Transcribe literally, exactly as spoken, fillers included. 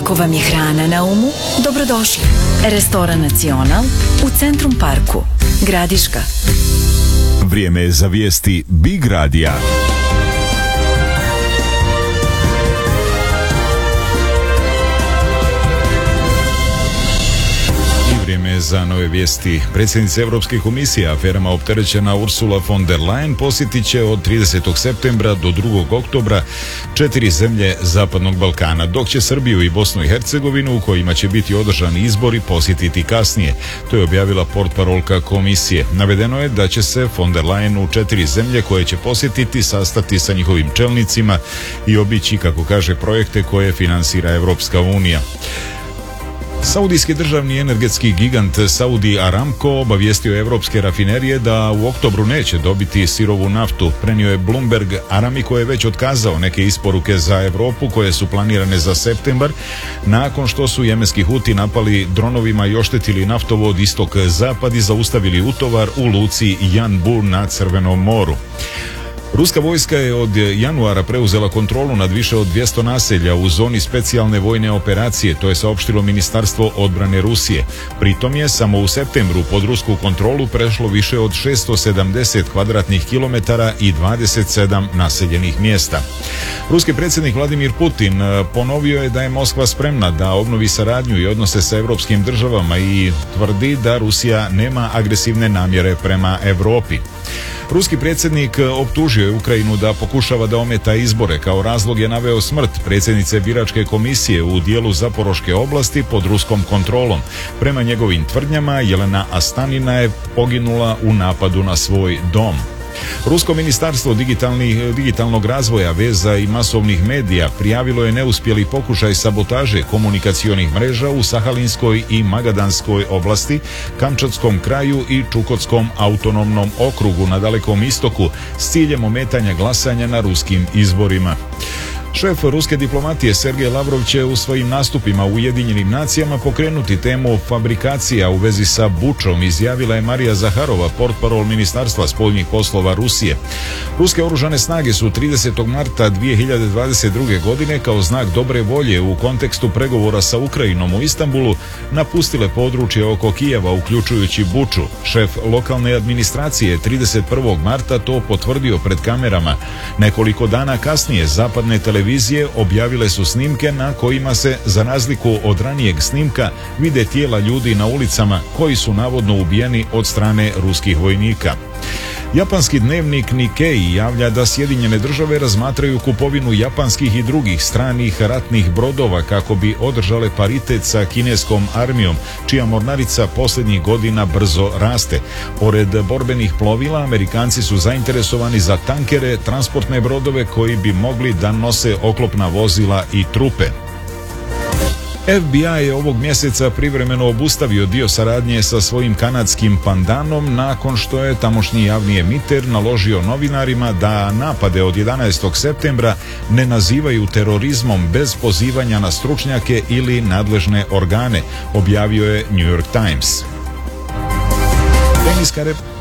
Ako vam je hrana na umu, dobrodošli. Restoran Nacional u Centrum Parku, Gradiška. Vrijeme je za vijesti Big Radija. Vrijeme je za nove vijesti. Predsjednica Europske komisije aferama opterećena Ursula von der Leyen posjetit će od tridesetog septembra do drugog oktobra četiri zemlje Zapadnog Balkana, dok će Srbiju i Bosnu i Hercegovinu, u kojima će biti održani izbori, posjetiti kasnije. To je objavila portparolka komisije. Navedeno je da će se von der Leyen u četiri zemlje koje će posjetiti sastati sa njihovim čelnicima i obići, kako kaže, projekte koje finansira Europska unija. Saudijski državni energetski gigant Saudi Aramco obavijestio je evropske rafinerije da u oktobru neće dobiti sirovu naftu. Prenio je Bloomberg. Aramco je već otkazao neke isporuke za Europu koje su planirane za septembar, nakon što su jemenski Huti napali dronovima i oštetili naftovod istok-zapad i zaustavili utovar u luci Yanbu na Crvenom moru. Ruska vojska je od januara preuzela kontrolu nad više od dvjesto naselja u zoni specijalne vojne operacije, to je saopštilo Ministarstvo odbrane Rusije. Pritom je samo u septembru pod rusku kontrolu prešlo više od šesto sedamdeset kvadratnih kilometara i dvadeset sedam naseljenih mjesta. Ruski predsjednik Vladimir Putin ponovio je da je Moskva spremna da obnovi saradnju i odnose sa europskim državama i tvrdi da Rusija nema agresivne namjere prema Europi. Ruski predsjednik optužio je Ukrajinu da pokušava da ometa izbore. Kao razlog je naveo smrt predsjednice biračke komisije u dijelu Zaporoške oblasti pod ruskom kontrolom. Prema njegovim tvrdnjama, Jelena Astanina je poginula u napadu na svoj dom. Rusko ministarstvo digitalnog razvoja, veza i masovnih medija prijavilo je neuspjeli pokušaj sabotaže komunikacionih mreža u Sahalinskoj i Magadanskoj oblasti, Kamčatskom kraju i Čukotskom autonomnom okrugu na Dalekom istoku s ciljem ometanja glasanja na ruskim izborima. Šef ruske diplomatije Sergej Lavrov će u svojim nastupima u Ujedinjenim nacijama pokrenuti temu fabrikacija u vezi sa Bučom, izjavila je Marija Zaharova, portparol Ministarstva spoljnih poslova Rusije. Ruske oružane snage su tridesetog marta dvije hiljade dvadeset druge. godine kao znak dobre volje u kontekstu pregovora sa Ukrajinom u Istanbulu napustile područje oko Kijeva, uključujući Buču. Šef lokalne administracije trideset prvog marta to potvrdio pred kamerama. Nekoliko dana kasnije zapadne televizije Televizije objavile su snimke na kojima se, za razliku od ranijeg snimka, vide tijela ljudi na ulicama koji su navodno ubijeni od strane ruskih vojnika. Japanski dnevnik Nikkei javlja da Sjedinjene države razmatraju kupovinu japanskih i drugih stranih ratnih brodova kako bi održale paritet sa kineskom armijom, čija mornarica posljednjih godina brzo raste. Pored borbenih plovila, Amerikanci su zainteresovani za tankere, transportne brodove koji bi mogli da nose oklopna vozila i trupe. F B I je ovog mjeseca privremeno obustavio dio saradnje sa svojim kanadskim pandanom nakon što je tamošnji javni emiter naložio novinarima da napade od jedanaestog septembra ne nazivaju terorizmom bez pozivanja na stručnjake ili nadležne organe, objavio je New York Times. Teniska rep...